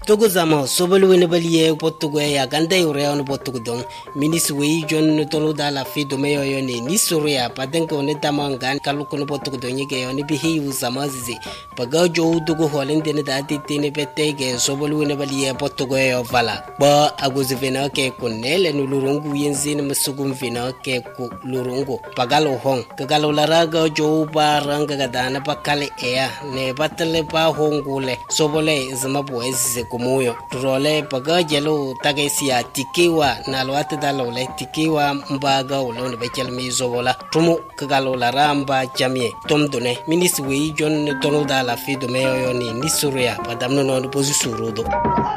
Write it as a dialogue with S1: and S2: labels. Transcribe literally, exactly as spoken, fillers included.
S1: Togo zama sobolu wene baliye potugo ya ganda yure on potugo don minis wei jon tonu da la fi do meyo yo ne ni soria paden ko ne tamangan kalu ko potugo don yege yo ne bihi u zama zizi paga jo dugo holende ne da titine petege sobolu wene baliye potugo yo vala ba agozi vena ke kunele no lurungu yenzine masugum vena ke ku lurungu pagalo hong kagalo laraga jo baranga gadana pakale ea ne batale pa hongule sobole zama boezi kumuyo role paga jelo tagesia tikiwa na lwata dalole tikiwa mbaga ulone bekel mizobola tumu kagalo laramba jamie tomdone minis wei jon tono dala fi do meyo ni nisuria padamno no posisurudo